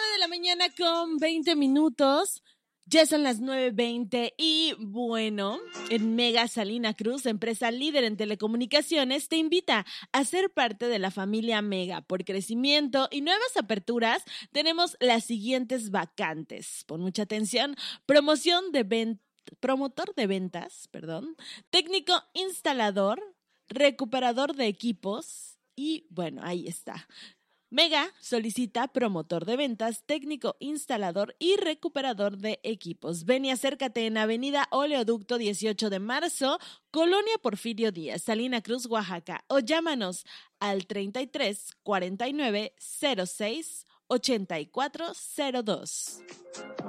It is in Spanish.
de la mañana con 20 minutos. Ya son las 9:20 y bueno, en Mega Salina Cruz, empresa líder en telecomunicaciones, te invita a ser parte de la familia Mega. Por crecimiento y nuevas aperturas, tenemos las siguientes vacantes. Pon mucha atención: promotor de ventas, técnico instalador, recuperador de equipos y bueno, ahí está. Mega solicita promotor de ventas, técnico instalador y recuperador de equipos. Ven y acércate en Avenida Oleoducto 18 de marzo, Colonia Porfirio Díaz, Salina Cruz, Oaxaca. O llámanos al 33 49 06 84 02.